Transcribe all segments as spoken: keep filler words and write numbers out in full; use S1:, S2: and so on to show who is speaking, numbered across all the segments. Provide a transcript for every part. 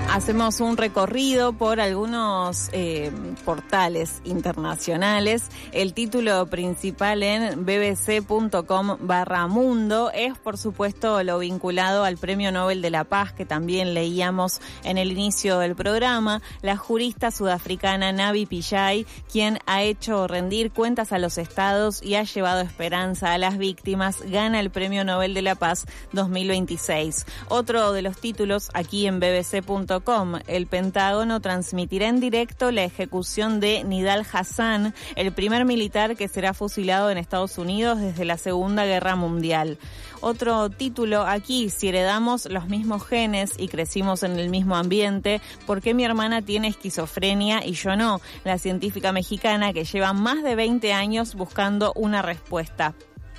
S1: Hacemos un recorrido por algunos eh, portales internacionales. El título principal en bbc.com barra mundo es, por supuesto, lo vinculado al Premio Nobel de la Paz, que también leíamos en el inicio del programa. La jurista sudafricana Navi Pillay, quien ha hecho rendir cuentas a los estados y ha llevado esperanza a las víctimas, gana el Premio Nobel de la Paz dos mil veintiséis. Otro de los títulos aquí en bbc punto com: el Pentágono transmitirá en directo la ejecución de Nidal Hasan, el primer militar que será fusilado en Estados Unidos desde la Segunda Guerra Mundial. Otro título aquí: si heredamos los mismos genes y crecimos en el mismo ambiente, ¿por qué mi hermana tiene esquizofrenia y yo no? La científica mexicana que lleva más de veinte años buscando una respuesta.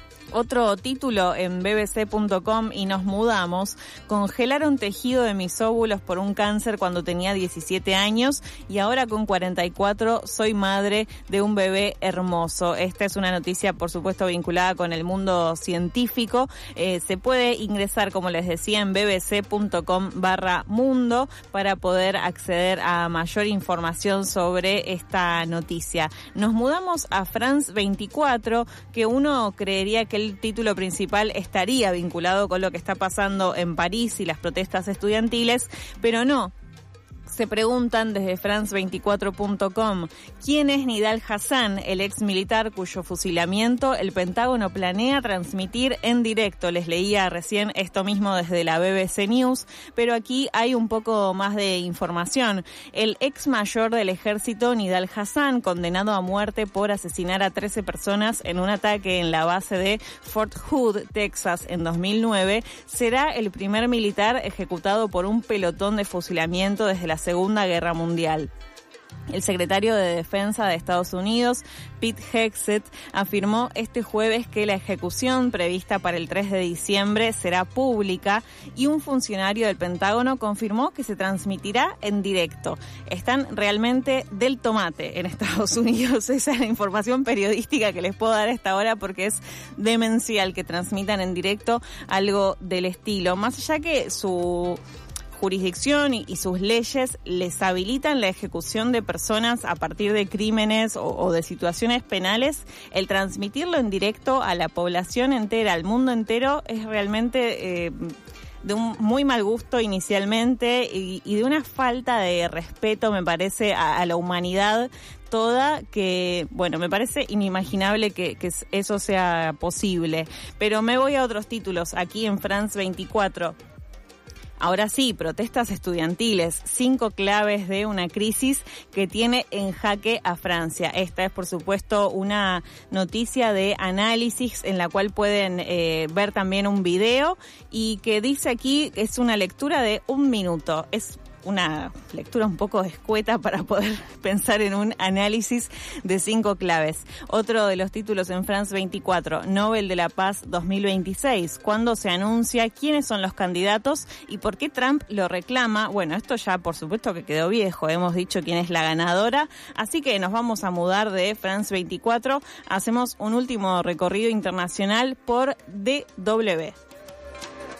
S1: Otro título en bbc punto com: y nos mudamos. Congelaron tejido de mis óvulos por un cáncer cuando tenía diecisiete años y ahora con cuarenta y cuatro soy madre de un bebé hermoso. Esta es una noticia, por supuesto, vinculada con el mundo científico. Eh, se puede ingresar, como les decía, en bbc.com barra mundo para poder acceder a mayor información sobre esta noticia. Nos mudamos a France veinticuatro, que uno creería que el título principal estaría vinculado con lo que está pasando en París y las protestas estudiantiles, pero no. Se preguntan desde france veinticuatro punto com: ¿quién es Nidal Hasan, el ex militar cuyo fusilamiento el Pentágono planea transmitir en directo? Les leía recién esto mismo desde la B B C News, pero aquí hay un poco más de información. El ex mayor del ejército, Nidal Hasan, condenado a muerte por asesinar a trece personas en un ataque en la base de Fort Hood, Texas, en dos mil nueve, será el primer militar ejecutado por un pelotón de fusilamiento desde la Segunda Guerra Mundial. El secretario de Defensa de Estados Unidos, Pete Hegseth, afirmó este jueves que la ejecución prevista para el tres de diciembre será pública y un funcionario del Pentágono confirmó que se transmitirá en directo. Están realmente del tomate en Estados Unidos. Esa es la información periodística que les puedo dar a esta hora, porque es demencial que transmitan en directo algo del estilo. Más allá que su jurisdicción y, y sus leyes les habilitan la ejecución de personas a partir de crímenes o, o de situaciones penales, el transmitirlo en directo a la población entera, al mundo entero, es realmente eh, de un muy mal gusto inicialmente y, y de una falta de respeto, me parece, a, a la humanidad toda, que, bueno, me parece inimaginable que, que eso sea posible. Pero me voy a otros títulos aquí en France veinticuatro. Ahora sí, protestas estudiantiles, cinco claves de una crisis que tiene en jaque a Francia. Esta es, por supuesto, una noticia de análisis en la cual pueden eh, ver también un video y que dice aquí que es una lectura de un minuto. Es una lectura un poco escueta para poder pensar en un análisis de cinco claves. Otro de los títulos en France veinticuatro, Nobel de la Paz dos mil veintiséis. ¿Cuándo se anuncia? ¿Quiénes son los candidatos? ¿Y por qué Trump lo reclama? Bueno, esto ya por supuesto que quedó viejo. Hemos dicho quién es la ganadora. Así que nos vamos a mudar de France veinticuatro. Hacemos un último recorrido internacional por D W.